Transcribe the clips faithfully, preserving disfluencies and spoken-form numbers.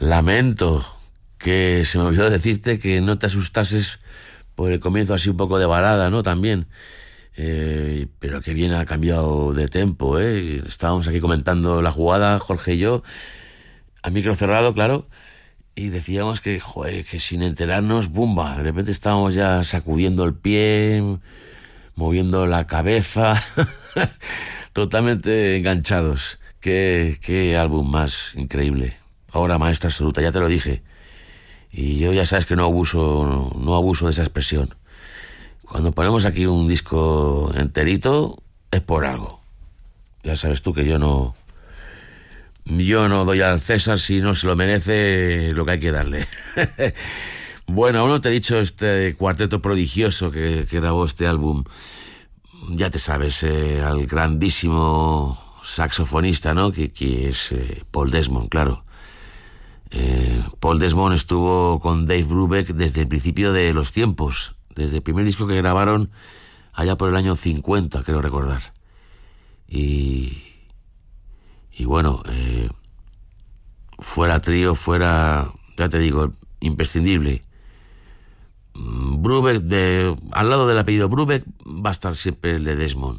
Lamento que se me olvidó decirte que no te asustases por el comienzo así un poco de balada, ¿no? También. Eh, pero que bien ha cambiado de tempo, ¿eh? Estábamos aquí comentando la jugada, Jorge y yo, a micro cerrado, claro, y decíamos que, joder, que sin enterarnos, ¡bumba! De repente estábamos ya sacudiendo el pie, moviendo la cabeza, totalmente enganchados. Qué, qué álbum más increíble. Obra maestra absoluta, ya te lo dije. Y yo ya sabes que no abuso, no, no abuso de esa expresión. Cuando ponemos aquí un disco enterito, es por algo. Ya sabes tú que yo no... Yo no doy al César si no se lo merece lo que hay que darle. Bueno, aún no te he dicho este cuarteto prodigioso que, que grabó este álbum. Ya te sabes, eh, al grandísimo saxofonista, ¿no? Que, que es eh, Paul Desmond, claro. Eh, Paul Desmond estuvo con Dave Brubeck desde el principio de los tiempos, desde el primer disco que grabaron allá por el año cincuenta, creo recordar. Y, y bueno, eh, fuera trío, fuera, ya te digo, imprescindible. Brubeck, de, al lado del apellido Brubeck va a estar siempre el de Desmond.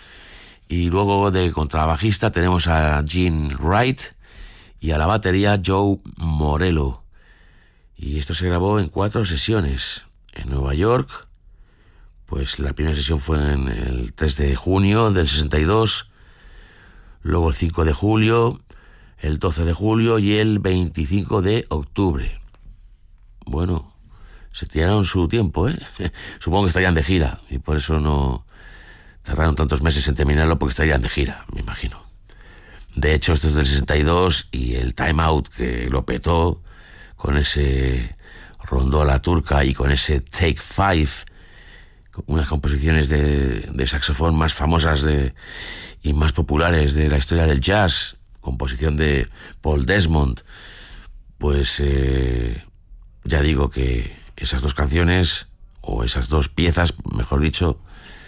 Y luego de contrabajista tenemos a Gene Wright y a la batería Joe Morello. Y esto se grabó en cuatro sesiones. En Nueva York, pues la primera sesión fue en el tres de junio del sesenta y dos, luego el cinco de julio, el doce de julio y el veinticinco de octubre. Bueno, se tiraron su tiempo, ¿eh? Supongo que estarían de gira y por eso no tardaron tantos meses en terminarlo, porque estarían de gira, me imagino. De hecho, esto es del sesenta y dos y el Time Out, que lo petó con ese Rondó a la Turca y con ese Take Five, unas composiciones de, de saxofón más famosas de, y más populares de la historia del jazz, composición de Paul Desmond. Pues eh, ya digo que esas dos canciones, o esas dos piezas, mejor dicho,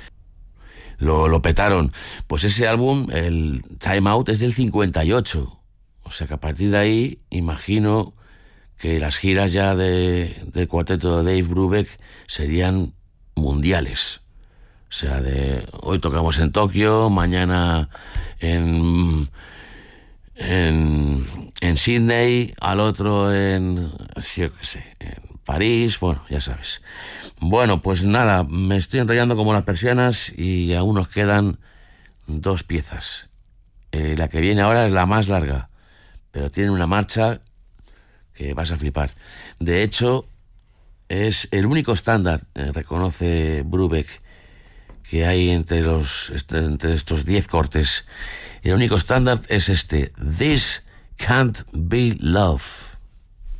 lo, lo petaron. Pues ese álbum, el Time Out, es del cincuenta y ocho. O sea que a partir de ahí, imagino que las giras ya de, del cuarteto de Dave Brubeck serían mundiales. O sea, de hoy tocamos en Tokio, mañana en, en, en Sydney, al otro en, yo qué sé, en París, bueno, ya sabes. Bueno, pues nada, me estoy enrollando como las persianas y aún nos quedan dos piezas. Eh, la que viene ahora es la más larga, pero tiene una marcha que vas a flipar. De hecho, es el único estándar, eh, reconoce Brubeck, que hay entre los entre estos diez cortes. El único estándar es este: This Can't Be Love.